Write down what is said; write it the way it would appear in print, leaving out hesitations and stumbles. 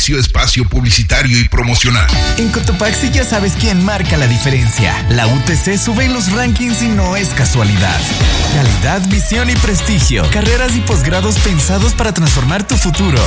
Inicio espacio publicitario y promocional. En Cotopaxi ya sabes quién marca la diferencia. La UTC sube en los rankings y no es casualidad. Calidad, visión y prestigio. Carreras y posgrados pensados para transformar tu futuro.